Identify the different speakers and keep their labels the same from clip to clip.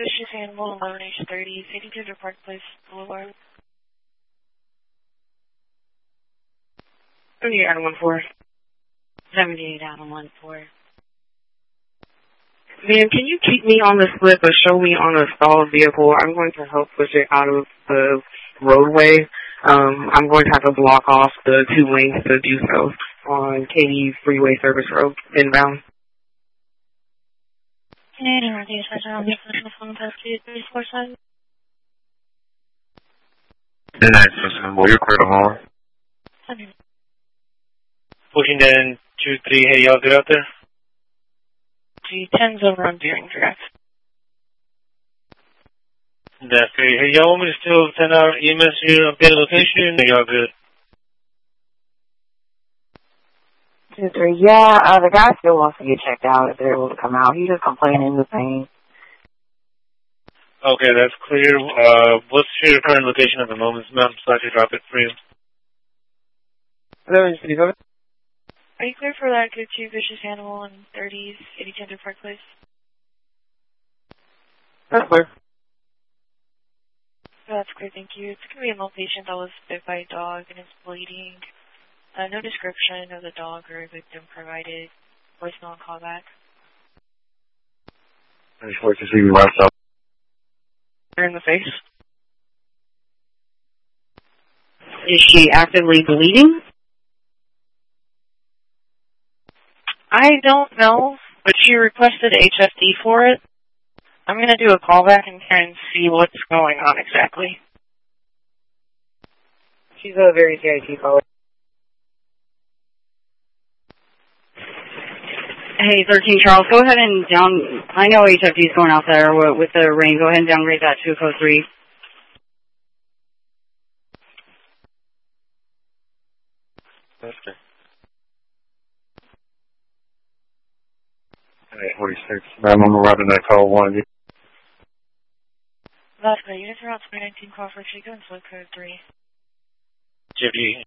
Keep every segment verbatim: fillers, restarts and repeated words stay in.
Speaker 1: Vicious Animal, eleven H thirty, eighty-two to Park Place Boulevard.
Speaker 2: thirty-eight Adam one four.
Speaker 3: seventy-eight Adam one four.
Speaker 2: Ma'am, can you keep me on the slip or show me on a stalled vehicle? I'm going to help push it out of the roadway. Um, I'm going to have to block off the two lanes to do so on Katy Freeway Service Road, inbound.
Speaker 1: Canadian Northeast, Federal National Phone Post two three four seven.
Speaker 4: The night system, will you clear the hall?
Speaker 5: Pushing in two three, hey, y'all good out there?
Speaker 1: G ten's over on Deering Drive.
Speaker 5: That's great. Hey, y'all want me to still send out E M S here on the location? Or y'all good?
Speaker 6: Two, three. Yeah, uh, the guy still wants to get checked out if they're able to come out. He's just complaining with pain.
Speaker 5: Okay, that's clear. Uh, what's your current location at the moment, ma'am? So I can drop it for you.
Speaker 2: eleven City Government.
Speaker 1: Are you clear for that go to Vicious Animal in thirties, eighty-two to Park Place?
Speaker 2: That's clear.
Speaker 1: Oh, that's clear, thank you. It's going to be a male patient that was bit by a dog and is bleeding. Uh, no description of the dog or victim provided. Voicemail and callback.
Speaker 4: I just want to see you last up.
Speaker 2: In the face.
Speaker 3: Is she actively bleeding?
Speaker 1: I don't know, but she requested H F D for it. I'm going to do a callback and try and see what's going on exactly.
Speaker 2: She's a very C I T caller.
Speaker 3: Hey, thirteen Charles, go ahead and down, I know H F D is going out there with the rain. Go ahead and downgrade that to a code three.
Speaker 4: Okay. eight forty-six. Ma'am, I'm arriving at call one.
Speaker 1: That's great. Units are out twenty nineteen Crawford Chico and flow code three.
Speaker 5: J P.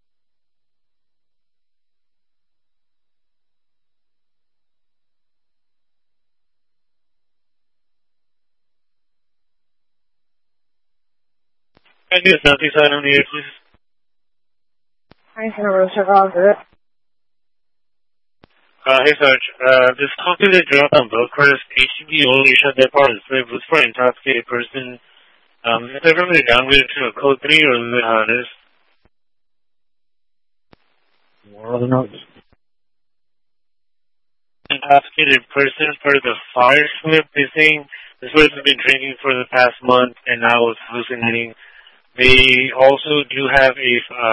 Speaker 5: I guess Southeast side on the air, please.
Speaker 6: I'm going to roast all good.
Speaker 5: Uh, hey, Sarge. Uh, this call through the drop on Bellcrest, H C B only shut that part of the slip was for an intoxicated person. Um, is there really downgraded to a code three or is it how it is?
Speaker 4: More other notes.
Speaker 5: Intoxicated person for the fire slip, they're saying this person's been drinking for the past month and now is hallucinating. They also do have a, uh,